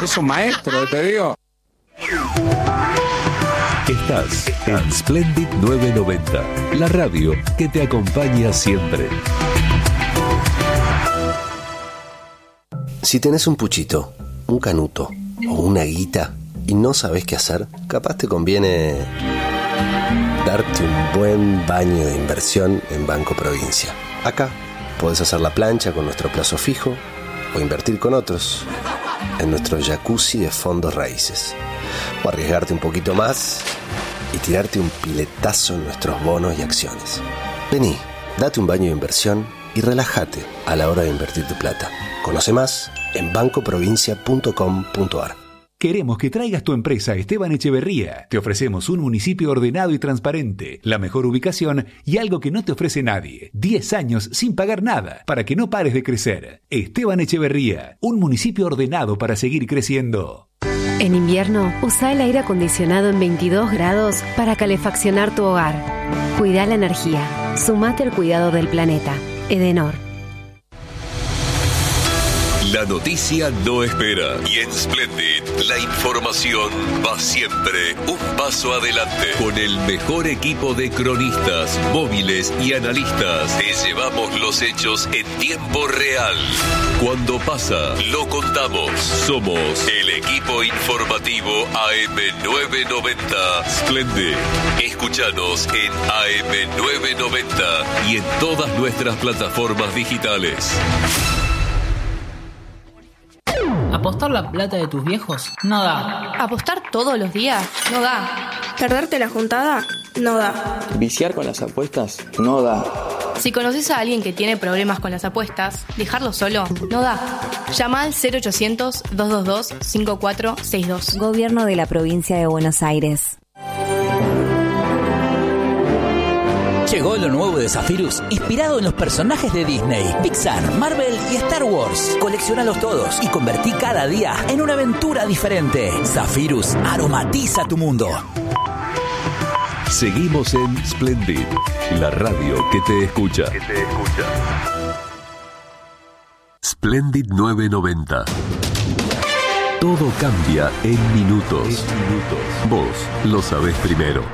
Es un maestro, te digo. Estás en Splendid 990, la radio que te acompaña siempre. Si tenés un puchito, un canuto o una guita y no sabés qué hacer, capaz te conviene darte un buen baño de inversión en Banco Provincia. Acá podés hacer la plancha con nuestro plazo fijo o invertir con otros en nuestro jacuzzi de fondos raíces. O arriesgarte un poquito más y tirarte un piletazo en nuestros bonos y acciones. Vení, date un baño de inversión y relájate a la hora de invertir tu plata. Conoce más en bancoprovincia.com.ar. Queremos que traigas tu empresa a Esteban Echeverría. Te ofrecemos un municipio ordenado y transparente, la mejor ubicación y algo que no te ofrece nadie. 10 años sin pagar nada, para que no pares de crecer. Esteban Echeverría, un municipio ordenado para seguir creciendo. En invierno, usa el aire acondicionado en 22 grados para calefaccionar tu hogar. Cuida la energía. Sumate al cuidado del planeta. Edenor. La noticia no espera y en Splendid la información va siempre un paso adelante. Con el mejor equipo de cronistas, móviles y analistas, te llevamos los hechos en tiempo real. Cuando pasa, lo contamos. Somos el equipo informativo AM990 Splendid. Escúchanos en AM990 y en todas nuestras plataformas digitales. ¿Apostar la plata de tus viejos? No da. ¿Apostar todos los días? No da. ¿Perderte la juntada? No da. ¿Viciar con las apuestas? No da. Si conoces a alguien que tiene problemas con las apuestas, dejarlo solo no da. Llama al 0800-222-5462. Gobierno de la Provincia de Buenos Aires. Llegó lo nuevo de Zephyrus, inspirado en los personajes de Disney, Pixar, Marvel y Star Wars. Colecciónalos todos y convertí cada día en una aventura diferente. Zephyrus aromatiza tu mundo. Seguimos en Splendid, la radio que te escucha. Splendid 990. Todo cambia en minutos. Vos lo sabés primero.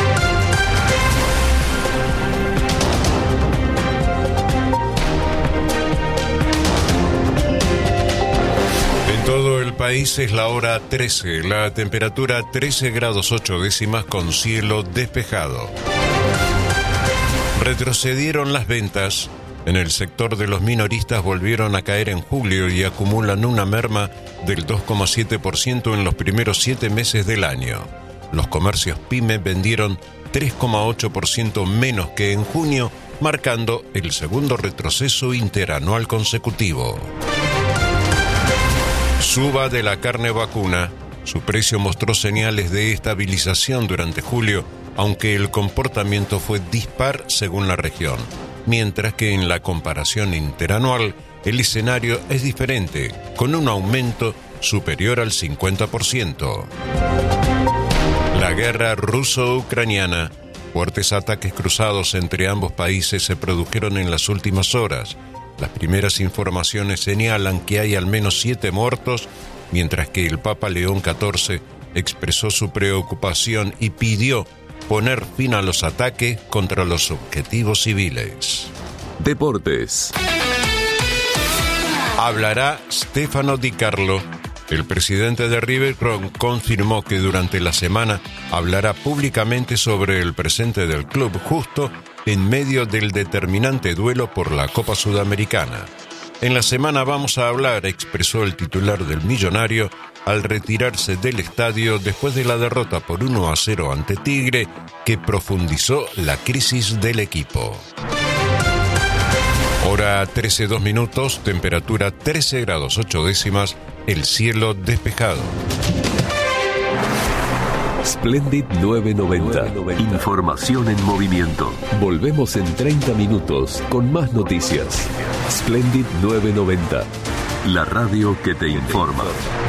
Todo el país es la hora 13, la temperatura 13 grados 8 décimas con cielo despejado. Retrocedieron las ventas. En el sector de los minoristas volvieron a caer en julio y acumulan una merma del 2,7% en los primeros 7 meses del año. Los comercios PYME vendieron 3,8% menos que en junio, marcando el segundo retroceso interanual consecutivo. Suba de la carne vacuna. Su precio mostró señales de estabilización durante julio, aunque el comportamiento fue dispar según la región, mientras que en la comparación interanual el escenario es diferente, con un aumento superior al 50%. La guerra ruso-ucraniana. Fuertes ataques cruzados entre ambos países se produjeron en las últimas horas. Las primeras informaciones señalan que hay al menos 7 muertos, mientras que el Papa León XIV expresó su preocupación y pidió poner fin a los ataques contra los objetivos civiles. Deportes. Hablará Stefano Di Carlo. El presidente de River confirmó que durante la semana hablará públicamente sobre el presente del club justo en medio del determinante duelo por la Copa Sudamericana. En la semana vamos a hablar, expresó el titular del Millonario al retirarse del estadio después de la derrota por 1-0 ante Tigre, que profundizó la crisis del equipo. Hora 13:02 minutos, temperatura 13 grados 8 décimas, el cielo despejado. Splendid 990. Información en movimiento. Volvemos en 30 minutos con más noticias. Splendid 990. La radio que te informa.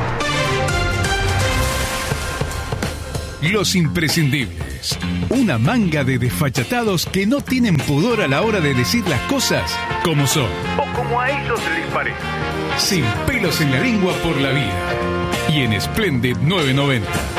Los imprescindibles. Una manga de desfachatados que no tienen pudor a la hora de decir las cosas como son. O como a ellos les parece. Sin pelos en la lengua por la vida. y en Splendid 990.